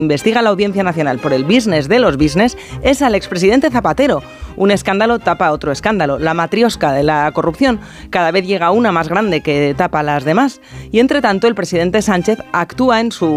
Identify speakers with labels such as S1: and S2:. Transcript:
S1: investiga la Audiencia Nacional por el business de los business es al expresidente Zapatero. Un escándalo tapa otro escándalo, la matriosca de la corrupción. Cada vez llega una más grande que tapa las demás. Y entre tanto, el presidente Sánchez actúa en su